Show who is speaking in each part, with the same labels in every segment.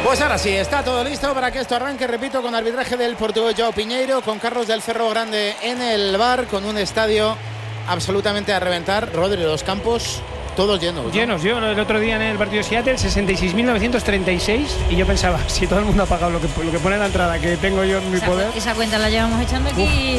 Speaker 1: Pues ahora sí, está todo listo para que esto arranque, repito, con arbitraje del portugués João Piñeiro, con Carlos del Cerro Grande en el bar, con un estadio absolutamente a reventar. Rodri, los campos todos llenos, ¿no?
Speaker 2: Llenos. Yo el otro día en el partido de Seattle, 66.936, y yo pensaba, si todo el mundo ha pagado lo que pone en la entrada, que tengo yo en mi poder.
Speaker 3: Esa cuenta la llevamos echando aquí.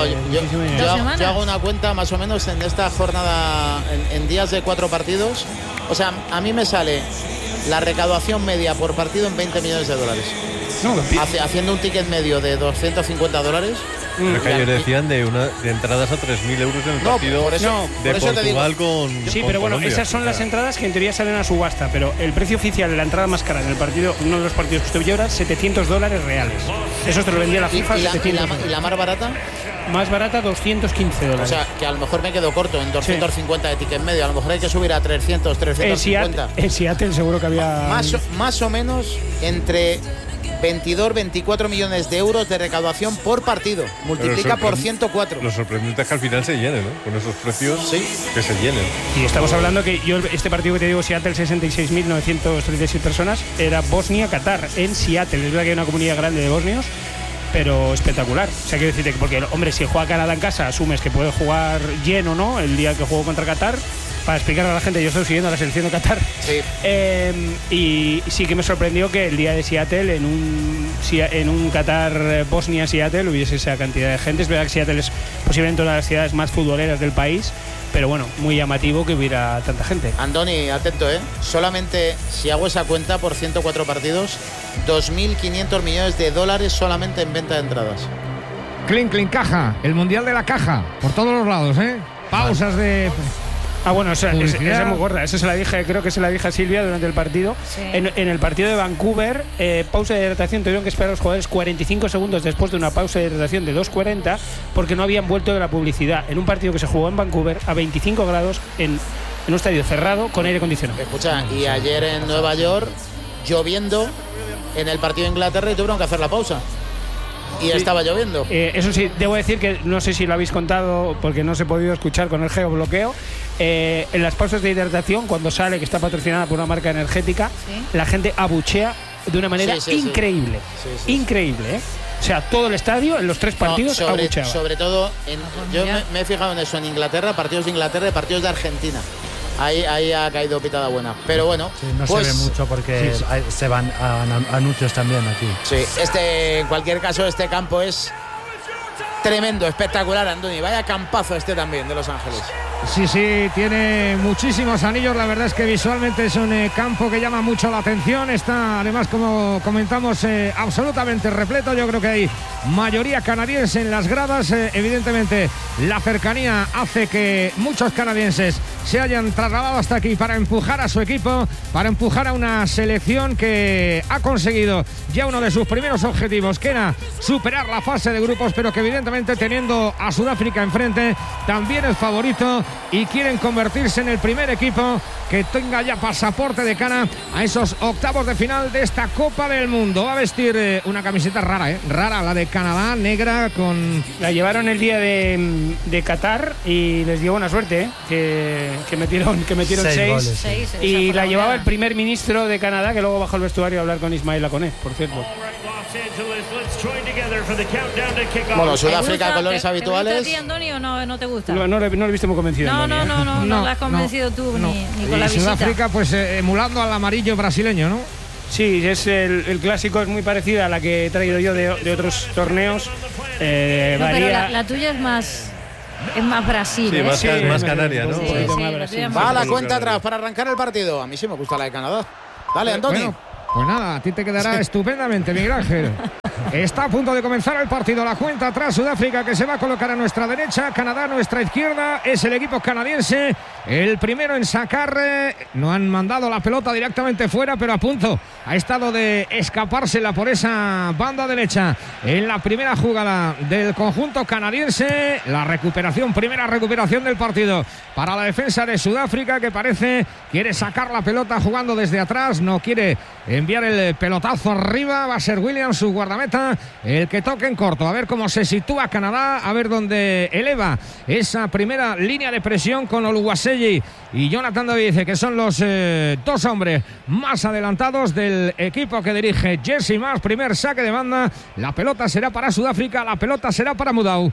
Speaker 1: Yo hago una cuenta más o menos en esta jornada, en días de 4 partidos. O sea, a mí me sale la recaudación media por partido en $20 millones. Haciendo un ticket medio de $250.
Speaker 4: Pero que ellos decían de entradas a 3.000 euros en el partido de Portugal con.
Speaker 2: Sí, pero bueno,
Speaker 4: Colombia.
Speaker 2: esas son las entradas que en teoría salen a subasta, pero el precio oficial de la entrada más cara en el partido, uno de los partidos que usted vio, era $700 reales. Eso te lo vendía la FIFA.
Speaker 1: ¿Y la más barata?
Speaker 2: Más barata, $215.
Speaker 1: O sea, que a lo mejor me quedo corto en 250 de ticket medio. A lo mejor hay que subir a 300, 350.
Speaker 2: En Seattle seguro que había.
Speaker 1: Más o menos entre 22, 24 millones de euros de recaudación por partido. Multiplica por 104.
Speaker 4: Lo sorprendente es que al final se llenen, ¿no? Con esos precios, que se llenen.
Speaker 2: Y estamos hablando que yo, este partido que te digo, Seattle, 66.937 personas, era Bosnia-Qatar, en Seattle. Es verdad que hay una comunidad grande de bosnios, pero espectacular. O sea, quiero decirte que, porque, hombre, si juega Canadá en casa, asumes que puede jugar lleno, ¿no? El día que jugó contra Qatar. Para explicar a la gente, yo estoy siguiendo a la selección de Qatar.
Speaker 1: Sí.
Speaker 2: Y sí que me sorprendió que el día de Seattle, en un Qatar Bosnia-Seattle, hubiese esa cantidad de gente. Es verdad que Seattle es posiblemente una de las ciudades más futboleras del país, pero bueno, muy llamativo que hubiera tanta gente.
Speaker 1: Andoni, atento, solamente si hago esa cuenta por 104 partidos, $2.500 millones solamente en venta de entradas.
Speaker 5: Clink, caja, el mundial de la caja, por todos los lados, pausas de.
Speaker 2: Bueno, esa es muy gorda. Eso creo que se la dije a Silvia durante el partido.
Speaker 3: Sí.
Speaker 2: En el partido de Vancouver, pausa de hidratación, tuvieron que esperar a los jugadores 45 segundos después de una pausa de hidratación de 2:40 porque no habían vuelto de la publicidad. En un partido que se jugó en Vancouver a 25 grados en un estadio cerrado con aire acondicionado.
Speaker 1: Escucha, y ayer en Nueva York, lloviendo en el partido de Inglaterra, y tuvieron que hacer la pausa. Y estaba lloviendo.
Speaker 2: Eso sí, debo decir que no sé si lo habéis contado porque no se ha podido escuchar con el geobloqueo. En las pausas de hidratación, cuando sale, que está patrocinada por una marca energética, la gente abuchea de una manera increíble. Increíble, O sea, todo el estadio, en los 3 partidos, abucheaba.
Speaker 1: Sobre todo, yo me he fijado en eso en Inglaterra, partidos de Inglaterra y partidos de Argentina. Ahí ha caído pitada buena. Pero bueno,
Speaker 6: no se ve mucho porque se van a anuncios también aquí.
Speaker 1: Sí, en cualquier caso, este campo es tremendo, espectacular, Andoni. Vaya campazo también de Los Ángeles.
Speaker 5: Sí, tiene muchísimos anillos. La verdad es que visualmente es un campo que llama mucho la atención. Está, además, como comentamos, absolutamente repleto. Yo creo que hay mayoría canadiense en las gradas. Evidentemente, la cercanía hace que muchos canadienses se hayan trasladado hasta aquí para empujar a su equipo, para empujar a una selección que ha conseguido ya uno de sus primeros objetivos, que era superar la fase de grupos, pero que evidentemente, teniendo a Sudáfrica enfrente, también es favorito y quieren convertirse en el primer equipo que tenga ya pasaporte de cara a esos octavos de final de esta Copa del Mundo. Va a vestir una camiseta rara, la de Canadá, negra con...
Speaker 2: La llevaron el día de Qatar y les dio buena suerte, que metieron 6 y la llevaba el primer ministro de Canadá, que luego bajó al vestuario a hablar con Ismael Laconé, por cierto.
Speaker 1: Bueno, Sudáfrica, colores habituales.
Speaker 3: ¿Te gusta a ti, Andoni, o no te gusta?
Speaker 2: No le he visto muy convencido.
Speaker 3: No la has convencido tú ni con la visita.
Speaker 5: Sudáfrica, pues emulando al amarillo brasileño, ¿no?
Speaker 2: Sí, es el clásico, es muy parecida a la que he traído yo de otros torneos.
Speaker 3: Pero la tuya es más Brasil.
Speaker 4: Sí, más canaria, ¿no?
Speaker 1: Va a la cuenta atrás para arrancar el partido. A mí sí me gusta la de Canadá. Dale, Andoni.
Speaker 5: Bueno, pues nada, a ti te quedará estupendamente, Miguel Ángel. Está a punto de comenzar el partido. La cuenta atrás, Sudáfrica, que se va a colocar a nuestra derecha, Canadá a nuestra izquierda. Es el equipo canadiense el primero en sacar. No han mandado la pelota directamente fuera, pero a punto ha estado de escapársela por esa banda derecha en la primera jugada del conjunto canadiense. Primera recuperación del partido para la defensa de Sudáfrica, que quiere sacar la pelota jugando desde atrás, no quiere enviar el pelotazo arriba. Va a ser Williams, su guardameta meta el que toque en corto. A ver cómo se sitúa Canadá, a ver dónde eleva esa primera línea de presión con Oluwaseyi y Jonathan David, que son los dos hombres más adelantados del equipo que dirige Jesse Marsch. Primer saque de banda, la pelota será para Sudáfrica, la pelota será para Mudau.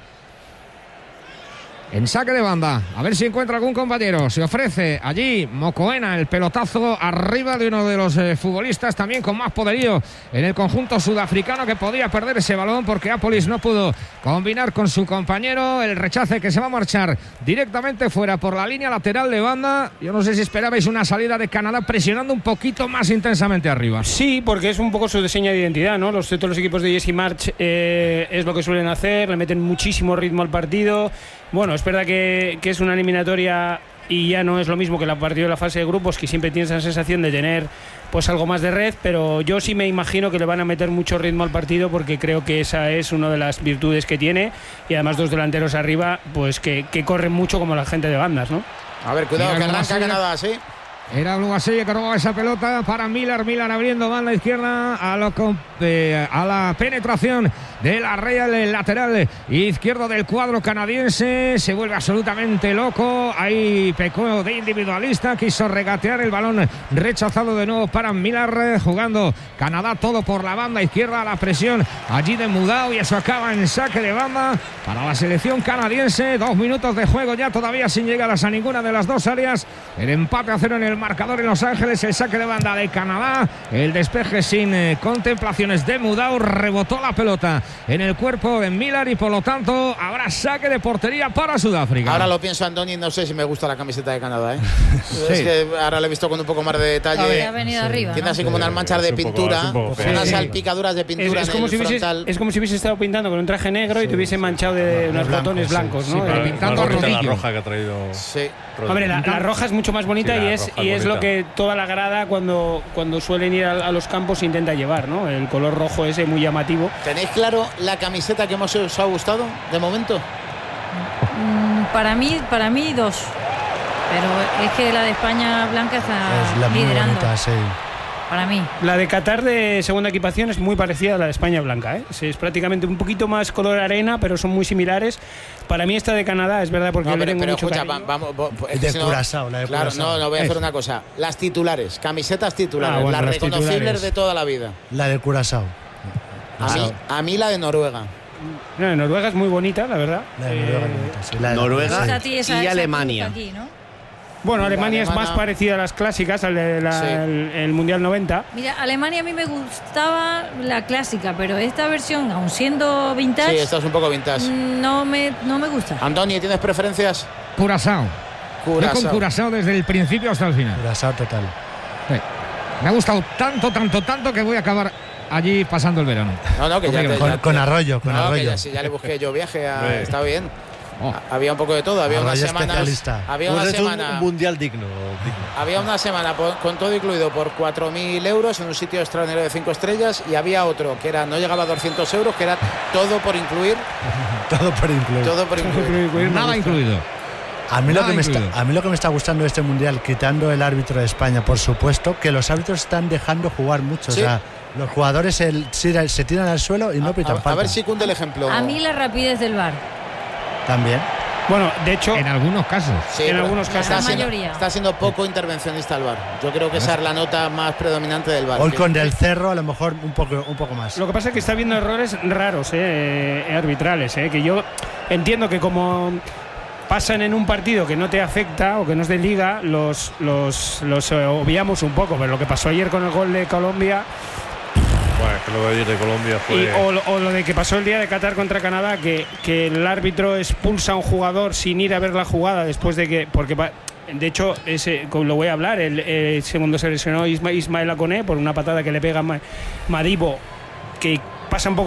Speaker 5: En saque de banda, a ver si encuentra algún compañero. Se ofrece allí Mokoena, el pelotazo arriba de uno de los futbolistas también con más poderío en el conjunto sudafricano, que podía perder ese balón porque Apolis no pudo combinar con su compañero. El rechace que se va a marchar directamente fuera por la línea lateral de banda. Yo no sé si esperabais una salida de Canadá presionando un poquito más intensamente arriba.
Speaker 2: Sí, porque es un poco su diseño de identidad, ¿no? Todos los equipos de Jesse Marsch es lo que suelen hacer, le meten muchísimo ritmo al partido. Bueno, es verdad que es una eliminatoria y ya no es lo mismo que el partido de la fase de grupos, que siempre tienes la sensación de tener pues algo más de red, pero yo sí me imagino que le van a meter mucho ritmo al partido, porque creo que esa es una de las virtudes que tiene, y además dos delanteros arriba pues que corren mucho como la gente de bandas, ¿no?
Speaker 1: A ver, cuidado, que arranca Canadá, ¿sí?
Speaker 5: Era Oluwaseyi que robaba esa pelota para Miller abriendo banda izquierda a la penetración de la Real, lateral izquierdo del cuadro canadiense. Se vuelve absolutamente loco, ahí pecó de individualista, quiso regatear el balón, rechazado de nuevo para Miller. Jugando Canadá todo por la banda izquierda, la presión allí de Mudau, y eso acaba en saque de banda para la selección canadiense. 2 minutos de juego ya, todavía sin llegar a ninguna de las dos áreas. El empate a 0 en el marcador en Los Ángeles, el saque de banda de Canadá, el despeje sin contemplaciones de Mudau, rebotó la pelota en el cuerpo de Miller y por lo tanto habrá saque de portería para Sudáfrica.
Speaker 1: Ahora lo pienso, Andoni, no sé si me gusta la camiseta de Canadá, ¿eh? Sí. Es que ahora lo he visto con un poco más de detalle.
Speaker 3: Ha venido arriba,
Speaker 1: tiene
Speaker 3: ¿no?
Speaker 1: así como unas manchas de pintura, unas salpicaduras de pintura
Speaker 2: es como
Speaker 1: en el frontal.
Speaker 2: Es como si hubiese estado pintando con un traje negro y te hubiese manchado de unos botones blancos, ¿no?
Speaker 5: Pero pintando
Speaker 4: la roja que ha traído.
Speaker 1: Sí.
Speaker 2: Hombre, la roja es mucho más bonita,
Speaker 4: sí,
Speaker 2: y es lo que toda la grada cuando suelen ir a los campos intenta llevar, ¿no? El color rojo ese muy llamativo.
Speaker 1: ¿Tenéis claro la camiseta que os ha gustado de momento?
Speaker 3: Para mí 2. Pero es que la de España blanca está
Speaker 6: la
Speaker 3: liderando.
Speaker 6: Bonita, sí.
Speaker 3: Para mí.
Speaker 2: La de Qatar de segunda equipación es muy parecida a la de España blanca, ¿eh? Es prácticamente un poquito más color arena, pero son muy similares. Para mí esta de Canadá es verdad, porque
Speaker 1: no,
Speaker 2: le tengo mucho
Speaker 1: escucha,
Speaker 2: cariño.
Speaker 1: vamos,
Speaker 6: de Curazao, la de
Speaker 1: Claro,
Speaker 6: Curazao.
Speaker 1: no voy a hacer una cosa. Las titulares, camisetas titulares,
Speaker 2: Bueno,
Speaker 1: las
Speaker 2: las
Speaker 1: reconocibles
Speaker 2: titulares
Speaker 1: de toda la vida.
Speaker 6: La de Curazao.
Speaker 1: A mí la de Noruega.
Speaker 2: No, Noruega es muy bonita, la verdad.
Speaker 6: La de Noruega, bonita, sí. La de
Speaker 7: Noruega
Speaker 3: Esa
Speaker 7: y Alemania.
Speaker 3: aquí, ¿no?
Speaker 2: Bueno, Alemania es
Speaker 1: alemana.
Speaker 2: más parecida a las clásicas, el Mundial 90.
Speaker 3: Mira, Alemania a mí me gustaba la clásica, pero esta versión, aun siendo vintage,
Speaker 1: Sí, esta es un poco vintage.
Speaker 3: no me gusta.
Speaker 1: Andoni, ¿tienes preferencias?
Speaker 5: Curazao. Yo con Curazao desde el principio hasta el final.
Speaker 6: Curazao total.
Speaker 5: Sí. Me ha gustado tanto que voy a acabar allí pasando el verano.
Speaker 1: No, que ya
Speaker 6: Con Arroyo, con
Speaker 1: no,
Speaker 6: Arroyo.
Speaker 1: Que ya le busqué yo viaje, está bien. Había un poco de todo, había
Speaker 6: Arroyo
Speaker 1: unas semanas.
Speaker 6: especialista.
Speaker 4: Un mundial digno.
Speaker 1: Había una semana con todo incluido por 4.000 euros en un sitio extraordinario de 5 estrellas, y había otro que no llegaba a 200 euros, que era todo por incluir.
Speaker 6: Todo por incluir.
Speaker 1: Todo por incluir.
Speaker 5: Nada incluido.
Speaker 6: A mí lo que me está gustando de este mundial, quitando el árbitro de España, por supuesto, que los árbitros están dejando jugar mucho.
Speaker 1: Sí.
Speaker 6: O sea, los jugadores se tiran al suelo y no pitan falta.
Speaker 1: A ver si cunde el ejemplo.
Speaker 3: A mí la rapidez del VAR.
Speaker 6: También.
Speaker 2: Bueno, de hecho,
Speaker 5: En algunos casos.
Speaker 1: Sí,
Speaker 2: en
Speaker 1: pero
Speaker 2: algunos casos.
Speaker 1: está siendo poco intervencionista el VAR. Yo creo que esa es la nota más predominante del VAR.
Speaker 6: Hoy con Del Cerro a lo mejor un poco más.
Speaker 2: Lo que pasa es que está habiendo errores raros, arbitrales, que yo entiendo que como pasan en un partido que no te afecta o que no es de liga, los obviamos un poco, pero lo que pasó ayer con el gol de Colombia.
Speaker 4: Bueno, que lo de ayer de Colombia fue.
Speaker 2: O lo de que pasó el día de Qatar contra Canadá, que el árbitro expulsa a un jugador sin ir a ver la jugada después de que. Porque de hecho, lo voy a hablar, el segundo se lesionó Ismael Akoné por una patada que le pega Madibo, que pasa un poco